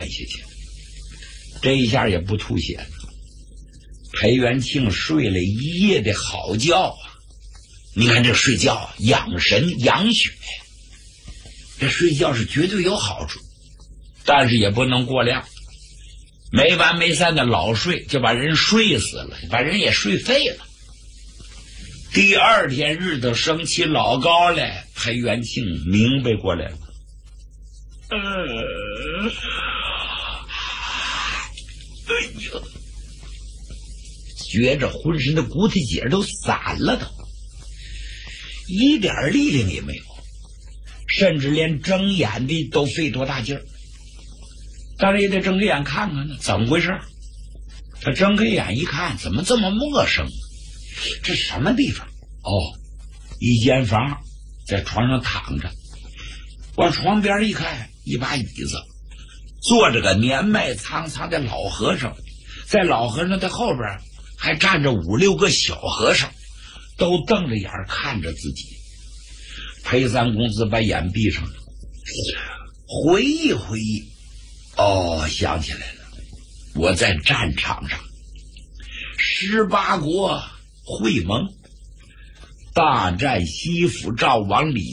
下去，这一下也不吐血了。裴元庆睡了一夜的好觉啊！你看这睡觉养神养血，这睡觉是绝对有好处，但是也不能过量，没完没散的老睡就把人睡死了，把人也睡废了。第二天日头升起老高来，裴元庆明白过来了。哎呦，觉着浑身的骨头节都散了都，一点力量也没有，甚至连睁眼的都费多大劲儿。当然也得睁开眼看看呢，怎么回事？他睁开眼一看，怎么这么陌生？这什么地方？哦，一间房，在床上躺着，往床边一看，一把椅子，坐着个年迈苍苍的老和尚，在老和尚的后边还站着5、6个小和尚，都瞪着眼看着自己。裴三公子把眼闭上了，回忆回忆，哦，想起来了，我在战场上，18国会盟大战西府赵王李